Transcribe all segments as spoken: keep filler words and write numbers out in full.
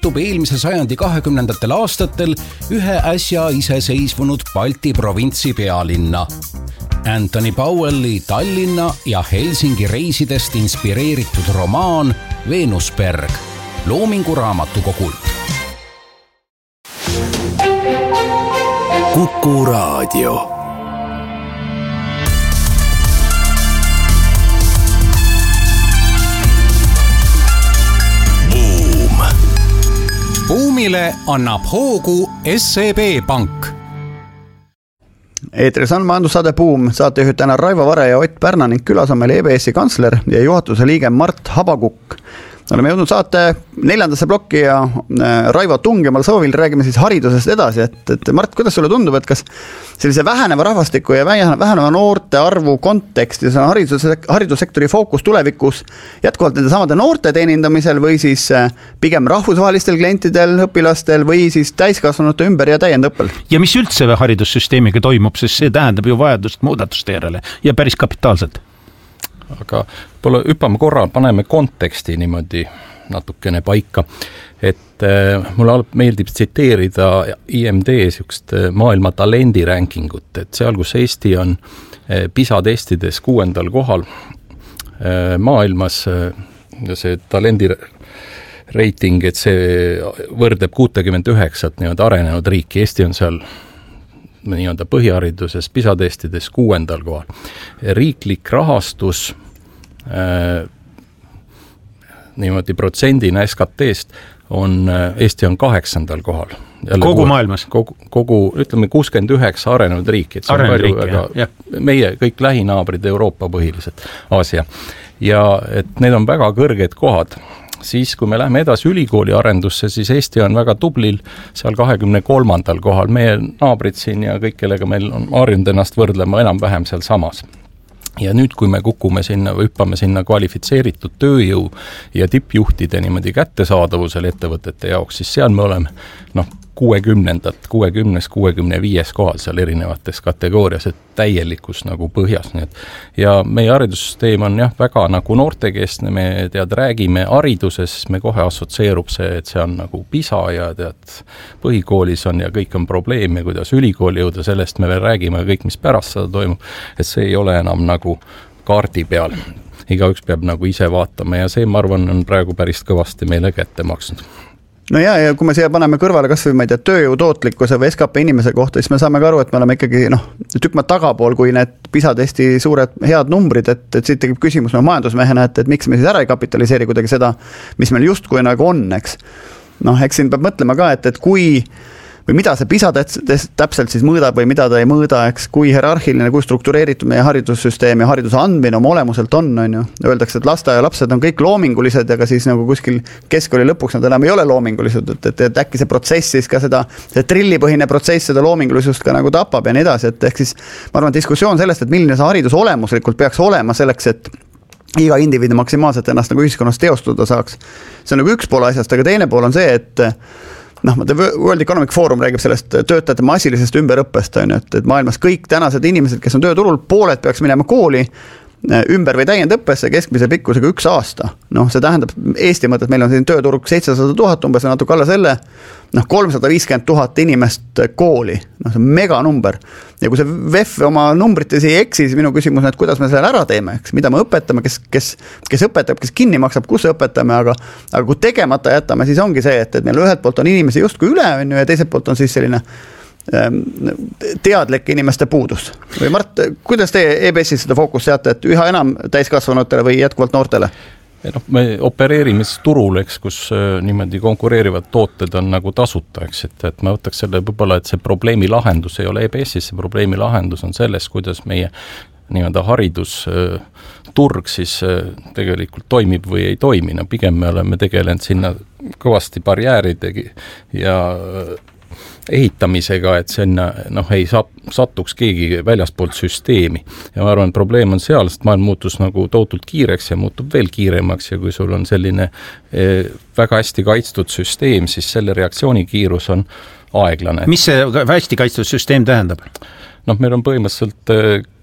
asetub eelmise sajandi kahekümnendatel aastatel ühe äsja iseseisvunud Balti provintsi pealinna. Anthony Powelli Tallinna ja Helsingi reisidest inspireeritud romaan Venusberg Loomingu raamatukogult. Kuku Raadio. Buumile annab hoogu S E B Pank. Eetris on majandussaade Buum, saatejuhid täna Raivo Vare ja Ott Pärna ning külas on meil E B S-i kantsler ja juhatuse liige Mart Habakukk. Oleme jõudnud saate neljandasse plokki ja Raivo Tungemal soovil räägime siis haridusest edasi, et, et Mart, kuidas sulle tundub, et kas sellise väheneva rahvastiku ja väheneva noorte arvu kontekstis on haridus, haridussektori fookus tulevikus jätkuvalt nende samade noorte teenindamisel või siis pigem rahvusvahelistel klientidel, õpilastel või siis täiskasvanute ümber- ja täiendõppel? Ja mis üldse haridussüsteemiga toimub, sest see tähendab ju vajadust muudatuste järele ja päris kapitaalselt. Aga pole hüppame korra, paneme konteksti niimoodi natukene paika, et äh, mulle meeldib tsiteerida I M D sükst maailma talendi rankingut, et seal, kus Eesti on äh, PISA testides kuuendal kohal äh, maailmas, äh, see talendi reiting, et see võrdleb kuutekümmet üheksat nii-öelda arenenud riiki, Eesti on seal nii-öelda põhihariduses PISA testides kuuendal kohal. Riiklik rahastus äh, niimoodi protsendina S K T-st on, Eesti on kaheksandal kohal. Jälle kogu kuue, maailmas? Kogu, kogu, ütleme, kuuskümmend üheksa arenenud riiki. Et arenenud riiki, jah, jah. Meie kõik lähinaabrid Euroopa põhilised, Aasia. Ja et need on väga kõrged kohad. Siis, kui me läheme edasi ülikooli arendusse, siis Eesti on väga tublil seal kahekümne kolmandal kohal. Meie naabrid siin ja kõik, kellega meil on harjunud ennast võrdlema enam-vähem seal samas. Ja nüüd, kui me kukume sinna või hüppame sinna kvalifitseeritud tööjõu ja tippjuhtide niimoodi kättesaadavusel ettevõtete jaoks, siis seal me oleme noh, kuuekümnendat, kuuekümnes, kuuekümne viies kohal seal erinevates kategoorias, et täielikus nagu põhjas. Nii et, ja meie haridussüsteem on jah, väga nagu noortekeskne, me tead, räägime hariduses, me kohe assotseerub see, et see on nagu PISA ja tead, põhikoolis on ja kõik on probleem ja kuidas ülikooli jõuda, sellest me veel räägime kõik, mis pärast seda toimub, et see ei ole enam nagu kaardi peal. Igaüks peab nagu ise vaatama ja see, ma arvan, on praegu päris kõvasti meile kätte maksnud. No ja, ja kui me siia paneme kõrvale kas või ma ei tea, tööjõu tootlikkuse või S K P inimese kohta, siis me saame ka aru, et me oleme ikkagi noh, tükk tagapool, kui need PISA testi suured head numbrid, et, et siit tegib küsimus me majandusmehena, et, et miks me siis ära ei kapitaliseeri kuidagi seda, mis meil justkui nagu on, eks. Noh, eks siin peab mõtlema ka, et, et kui või mida see PISA täpselt siis mõõdab või mida ta ei mõõda, eks, kui hierarhiline, kui struktureeritud meie haridussüsteem ja hariduse andmine oma olemuselt on, on ju. Öeldakse, et lasteaia lapsed on kõik loomingulised, aga siis nagu kuskil keskkooli lõpuks nad enam ei ole loomingulised, et, et, et äkki see protsess siis ka seda, see trillipõhine protsess seda loomingulisust ka nagu tapab ja nii edasi, et ehk siis ma arvan diskussioon sellest, et milline see haridus olemuslikult peaks olema selleks, et iga indiviidi maksimaalselt ennast nagu ühiskonnas teostuda saaks. See on nagu üks pool asjast, aga teine pool on see, et noh, World Economic Forum räägib sellest töötajate massilisest ümberõppest, et, et maailmas kõik tänased inimesed, kes on tööturul, pooled peaks minema kooli ümber- või täiendõppesse keskmise pikkusega üks aasta. Noh, see tähendab Eesti mõttes, meil on siin tööturg seitsesada tuhat umbes ja natuke alla selle, noh, kolmsada viiskümmend tuhat inimest kooli. Noh, see on mega number. Ja kui see V E F oma numbrites ei eksi, siis minu küsimus on, et kuidas me selle ära teeme, eks, mida me õpetame, kes, kes, kes õpetab, kes kinni maksab, kus õpetame, aga, aga kui tegemata jätame, siis ongi see, et, et meil ühelt poolt on inimesi justkui üle ja teiselt poolt on siis selline teadlik inimeste puudus. Või Mart, kuidas teie E B S-is seda fookus seate, et üha enam täiskasvanutele või jätkuvalt noortele? No, me opereerime turul, eks, kus niimoodi konkureerivad tooted on nagu tasuta, eks, et, et ma võtaks selle võib-olla, et see probleemi lahendus ei ole E B S-is, see probleemi lahendus on selles, kuidas meie nii-öelda haridusturg siis tegelikult toimib või ei toimi. No, pigem me oleme tegelenud sinna kõvasti barjääridegi ja ehitamisega, et sinna noh, ei satuks keegi väljaspoolt süsteemi. Ja ma arvan, probleem on seal, sest maailm muutus nagu tohutult kiireks ja muutub veel kiiremaks ja kui sul on selline eh, väga hästi kaitstud süsteem, siis selle reaktsioonikiirus on aeglane. Mis see hästi kaitstud süsteem tähendab? Noh, meil on põhimõtteliselt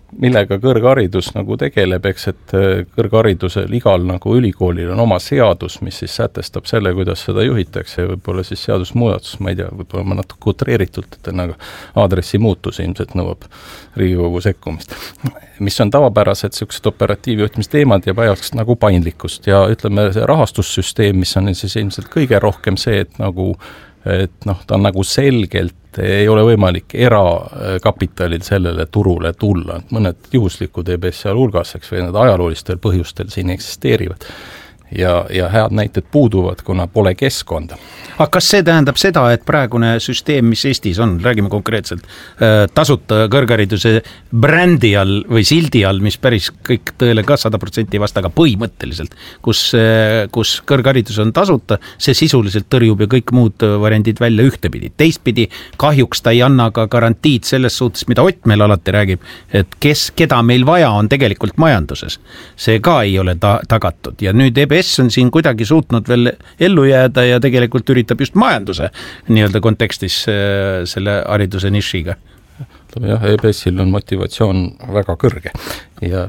millega kõrgharidus nagu tegeleb, eks, et kõrgharidusel igal nagu ülikoolil on oma seadus, mis siis sätestab selle, kuidas seda juhitakse ja võib-olla siis seadusmuudatus, ma ei tea, võib-olla ma natuke utreeritult ütlen, aga aadressi muutus ilmselt nõuab Riigikogu sekkumist. Mis on tavapärased sellised operatiivjuhtimisteemad ja vajaks nagu paindlikkust ja ütleme, see rahastussüsteem, mis on siis ilmselt kõige rohkem see, et nagu et noh, ta on nagu selgelt, ei ole võimalik erakapitalil sellele turule tulla, mõned juhuslikud E B S seal hulgas, eks, või need ajaloolistel põhjustel siin eksisteerivad ja, ja head näited puuduvad, kuna pole keskkonda. Aga kas see tähendab seda, et praegune süsteem, mis Eestis on, räägime konkreetselt, tasuta kõrghariduse brändi all või sildi all, mis päris kõik tõele ka sada protsenti vasta, aga põhimõtteliselt, kus, kus kõrgharidus on tasuta, see sisuliselt tõrjub ja kõik muud variandid välja ühtepidi. Teistpidi kahjuks ta ei anna ka garantiid selles suhtes, mida Ott meil alati räägib, et kes, keda meil vaja on tegelikult majanduses. See ka ei ole ta, tagatud ja nüüd E B S on siin kuidagi suutnud veel ellu jääda ja tegelikult üritab just majanduse nii-öelda kontekstis selle hariduse nišiga. Jah, E B S-il on motivatsioon väga kõrge ja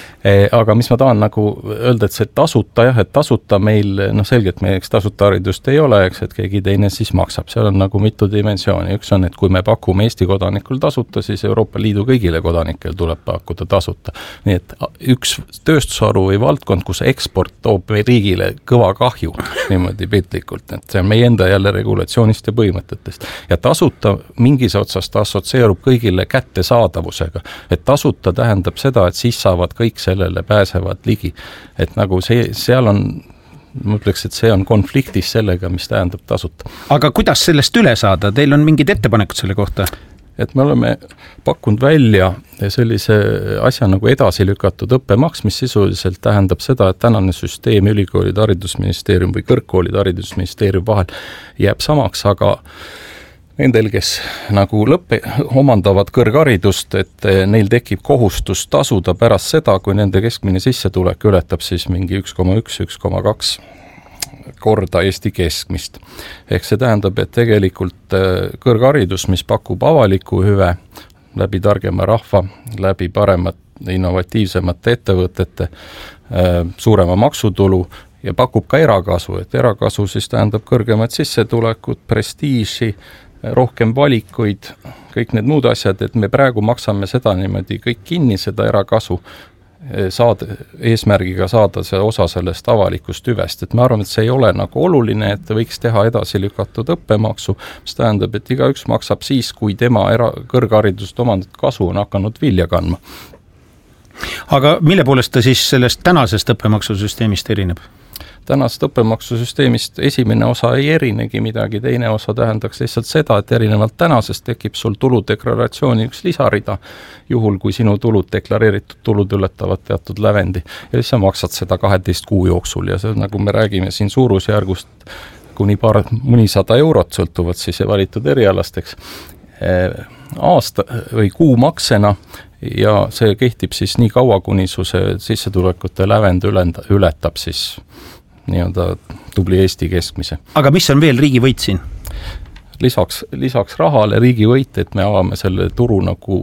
aga mis ma tahan nagu öelda, et see tasuta jah, et tasuta meil, noh selgelt meieks tasuta haridust ei ole, eks, et keegi teine siis maksab, seal on nagu mitu dimensiooni, üks on, et kui me pakume Eesti kodanikul tasuta, siis Euroopa Liidu kõigile kodanikel tuleb pakkuda tasuta. Nii et üks tööstusharu või valdkond, kus eksport toob riigile kõva kahju, niimoodi piltlikult, et see on meie enda jälle regulatsioonist ja põhimõtetest. Ja tasuta mingis otsas ta assotsieerub kõigile kättesaadavusega, et tasuta tähendab seda, et siis saavad kõik see sellele pääsevad ligi. Et nagu see, seal on, ma ütleks, et see on konfliktis sellega, mis tähendab tasuta. Aga kuidas sellest üle saada? Teil on mingid ettepanekud selle kohta? Et me oleme pakkunud välja sellise asja nagu edasi lükatud õppemaks, mis sisuliselt tähendab seda, et tänane süsteem ülikoolide haridusministeerium või kõrgkoolide haridusministeerium vahel jääb samaks, aga nendel, kes nagu lõppe, omandavad kõrgharidust, et neil tekib kohustus tasuda pärast seda, kui nende keskmine sissetulek ületab siis mingi üks koma üks, üks koma kaks korda Eesti keskmist. Ehk see tähendab, et tegelikult kõrgharidus, mis pakub avaliku hüve läbi targema rahva, läbi paremat innovatiivsemate ettevõtete, suurema maksutulu ja pakub ka erakasu, et erakasu siis tähendab kõrgemat sissetulekut, prestiiži, rohkem valikuid, kõik need muud asjad, et me praegu maksame seda niimoodi kõik kinni, seda erakasu saada, eesmärgiga saada see osa sellest avalikust hüvest, et me arvame, et see ei ole nagu oluline, et võiks teha edasi lükatud õppemaksu, mis tähendab, et igaüks maksab siis, kui tema era- kõrgharidust omandatud kasu on hakanud vilja kandma. Aga mille poolest ta siis sellest tänasest õppemaksusüsteemist erineb? Tänast õppemaksusüsteemist esimene osa ei erinegi midagi, teine osa tähendaks lihtsalt seda, et erinevalt tänasest tekib sul tuludeklaratsiooni üks lisarida, juhul kui sinu tulud, deklareeritud tulud ületavad teatud lävendi ja siis sa maksad seda kaheteist kuu jooksul ja see, nagu me räägime siin suurusjärgust kuni paar, mõnisada eurot sõltuvad siis valitud erialasteks aasta või kuu maksena ja see kehtib siis nii kaua, kuni su see sissetulekute lävend ületab siis nii-öelda tubli Eesti keskmise. Aga mis on veel riigi võit siin? Lisaks, lisaks rahale riigi võit, et me avame selle turu nagu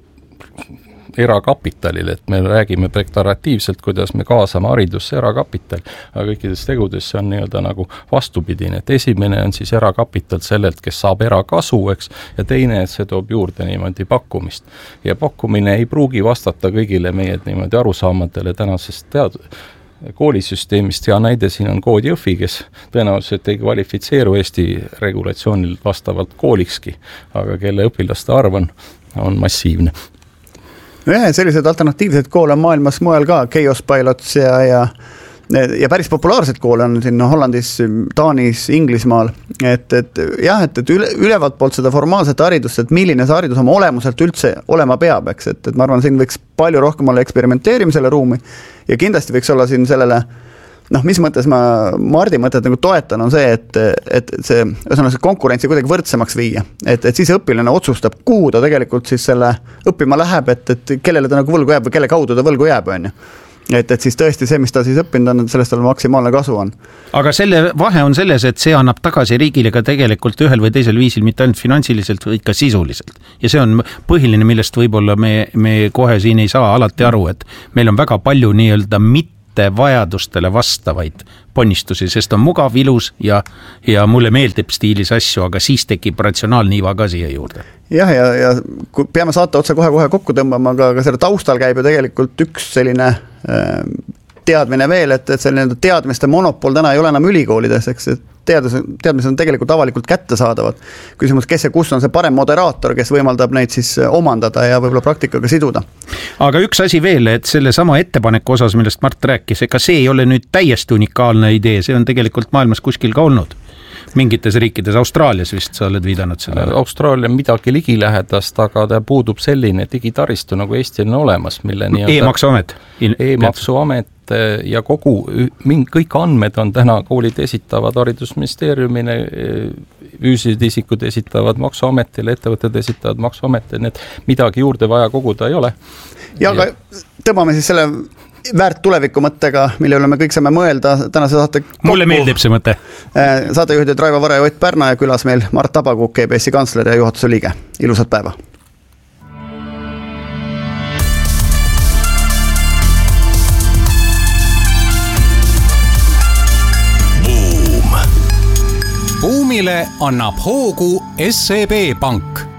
erakapitalil, et me räägime deklaratiivselt, kuidas me kaasame haridusse erakapital, aga kõikides tegudes see on nii-öelda nagu vastupidine, et esimene on siis erakapital sellelt, kes saab erakasu, eks, ja teine, et see toob juurde niimoodi pakkumist. Ja pakkumine ei pruugi vastata kõigile meie niimoodi arusaamadele tänasest tead- koolisüsteemist, ja näide siin on kood Jõhvi, kes tõenäoliselt ei kvalifitseeru Eesti regulatsioonil vastavalt koolikski, aga kelle õpilaste arv on, on massiivne. Ühe sellised alternatiivsed koole on maailmas mujal ka, Chaos Pilots ja, ja, ja päris populaarsed koole on siin Hollandis, Taanis, Inglismaal, et, et jah, et, et üle, ülevalt poolt seda formaalset haridust, et milline see haridus oma olemuselt üldse olema peab, eks, et, et ma arvan, siin võiks palju rohkem olla eksperimenteerimisele ruumi ja kindlasti võiks olla siin sellele, noh, mis mõttes ma Mardi mõtet nagu toetan, on see, et, et see, see konkurentsi kuidagi võrdsemaks viia. Et, et siis õpilane otsustab, kuhu ta tegelikult siis selle õppima läheb, et, et kellele ta nagu võlgu jääb või kelle kaudu ta võlgu jääb, on ju. et, et siis tõesti see, mis ta siis õppinud on, sellest tal maksimaalne kasu on. Aga selle vahe on selles, et see annab tagasi riigile ka tegelikult ühel või teisel viisil, mitte ainult finantsiliselt, vaid ka sisuliselt. Ja see on põhiline, millest võib-olla me, me kohe siin ei saa alati aru, et meil on väga palju nii-öelda mitte vajadustele vastavaid ponnistusi, sest on mugav, ilus ja, ja mulle meeldib stiilis asju, aga siis tekib ratsionaalne iva ka siia juurde. Jah, ja, ja kui peame saate otsa kohe-kohe kokku tõmbama, aga, aga selle taustal käib ju tegelikult üks selline äh, teadmine veel, et, et selline teadmiste monopol täna ei ole enam ülikoolides, eks, et teadus, teadmised on tegelikult avalikult kättesaadavad. Küsimus, kes ja kus on see parem moderaator, kes võimaldab neid siis omandada ja võib-olla praktikaga siduda. Aga üks asi veel, et selle sama ettepaneku osas, millest Mart rääkis, ega see ei ole nüüd täiesti unikaalne idee, see on tegelikult maailmas kuskil ka olnud. Mingites riikides, Austraalias vist sa oled viidanud sellele. Austraalia midagi ligilähedast, aga ta puudub selline digitaristu, nagu Eesti on olemas, mille e-maksuamet. E-maksuamet ja kogu, kõik andmed on täna, koolid esitavad haridusministeeriumine, füüsilised isikud esitavad maksuametile, ettevõtted esitavad maksuametile, nii et midagi juurde vaja koguda ei ole. Ja, aga tõmbame siis selle väärt tuleviku mõttega, mille üle me kõik saame mõelda tänase saate kokku. Mulle meeldib see mõte. Saatejuhid Raivo Vare ja Ott Pärna ja külas meil Mart Tabakuk, G B S-i kantsler ja juhatuse liige. Ilusat päeva! Buumile annab hoogu S E B Pank.